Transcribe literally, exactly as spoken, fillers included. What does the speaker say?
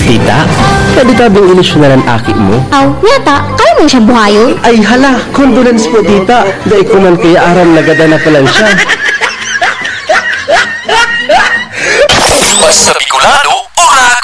Tita, pwede ka bang ilusyonan ang aki mo? Aw, yata, kaya mo siya buhayon? Ay hala, condolence po tita. Dahil ko man kaya aram nagada na pa lang siya.